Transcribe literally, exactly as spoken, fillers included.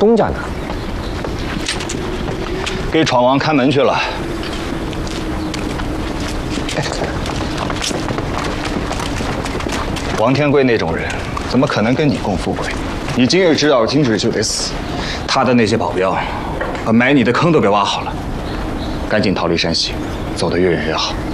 东家呢？ 给闯王看门去了。哎，王天贵那种人，怎么可能跟你共富贵？你今日知道今日就得死。他的那些保镖，把埋你的坑都给挖好了。赶紧逃离山西，走得越远越好。